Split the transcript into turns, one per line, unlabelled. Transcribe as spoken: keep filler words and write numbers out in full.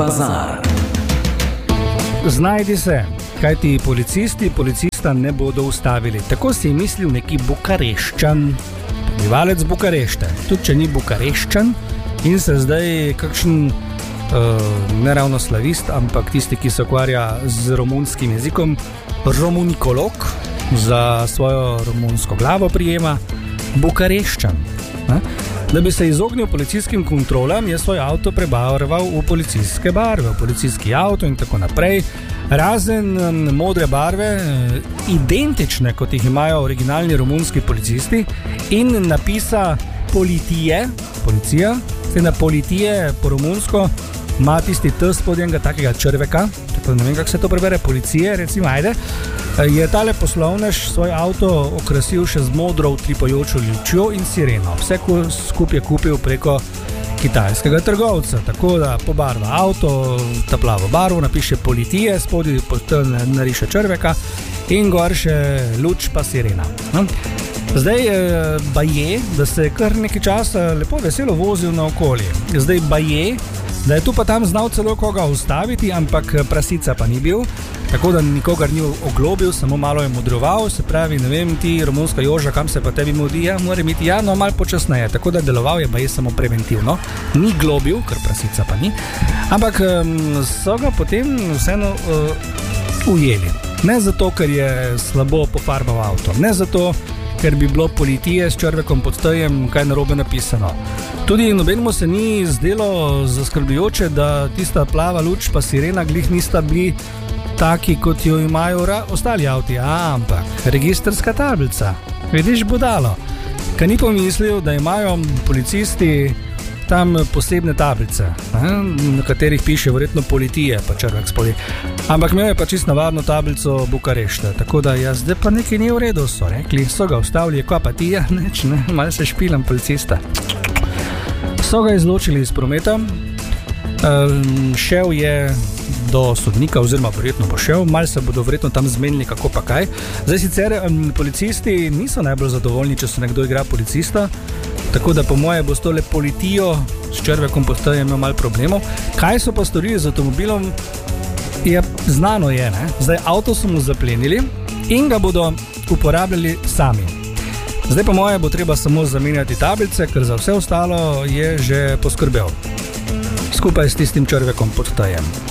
bazar.
Znajdi se, kaj ti policisti, policista ne bodo ustavili. Tako si je mislil neki Bukareščan, prebivalec Bukarešte. Tudi če ni Bukareščan in se zdaj kakšen uh, ne ravno slavist, ampak tisti, ki se ukvarja z romunskim jezikom, romunikolog, za svojo romunsko glavo prijema Bukareščan. Ne? Da bi se izognil policijskim kontrolam, je svoj avto prebarval v policijske barve, v policijski avto in tako naprej. Razen modre barve, identične kot jih imajo originalni romunski policisti, in napisa politije, policija, sedaj politije po romunsko ima tisti T spodnjega takega črveka, tako ne vem, kako se to prebere, policije, recimo, ajde, je tale poslovnež svoj avto okrasil še z modro utripajočo lučjo in sireno. Vse skupaj je kupil preko kitajskega trgovca, tako da pobarva avto, ta plavo barvo, napiše politije, spodaj nariše črveka in gor še luč pa sirena. No? Zdaj baje, da se je kar nekaj časa lepo veselo vozil na okolje. Zdaj baje, da je tu pa tam znal celo koga ustaviti, ampak prasica pa ni bil, tako da nikogar ni oglobil, samo malo je modroval, se pravi, ne vem, ti romunska Joža, kam se pa tebi mudi, ja, mora imeti, ja, no, malo počasneje, tako da deloval je baje samo preventivno, ni globil, ker prasica pa ni, ampak um, so ga potem vseeno uh, ujeli. Ne zato, ker je slabo pofarbal avto, ne zato, ker bi bilo politije s črvekom pod T-jem kaj narobe napisano. Tudi nobenemu se ni zdelo zaskrbljujoče, da tista plava luč pa sirena glih nista bili taki, kot jo imajo ra- ostali avti, ampak registrska tablica. Vidiš, budalo. Kaj ni pomislil, da imajo policisti tam posebne tablice, na katerih piše verjetno politije, pa črvek spoli. Ampak imel je pa čisto navadno tablico Bukarešte, tako da jaz zdaj pa nekaj ni v redu, so rekli, so ga ustavili, ko pa ti, ja, neč, ne, malo se špilam policista. So ga izločili iz prometa, um, šel je do sodnika, oziroma verjetno bo šel, malo se bodo verjetno tam zmenili, kako pa kaj. Zdaj sicer um, policisti niso najbolj zadovoljni, če se nekdo igra policista, tako da po moje bo s tole politijo s črvekom pod T-jem imel malo problemov. Kaj so pa storili z avtomobilom, je znano je, ne? Zdaj avto so mu zaplenili in ga bodo uporabljali sami. Zdaj pa moje bo treba samo zamenjati tablice, ker za vse ostalo je že poskrbel. Skupaj s tistim črvekom pod T-jem.